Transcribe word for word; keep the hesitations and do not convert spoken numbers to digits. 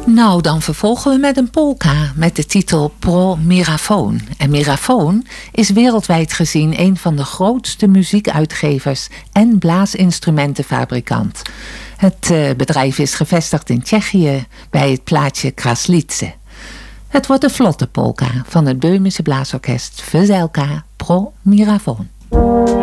Nou, dan vervolgen we met een polka met de titel Pro Mirafoon. En Mirafoon is wereldwijd gezien een van de grootste muziekuitgevers en blaasinstrumentenfabrikant. Het uh, bedrijf is gevestigd in Tsjechië bij het plaatsje Kraslice. Het wordt een vlotte polka van het Böhmische blaasorkest Veselka Pro Mirafoon.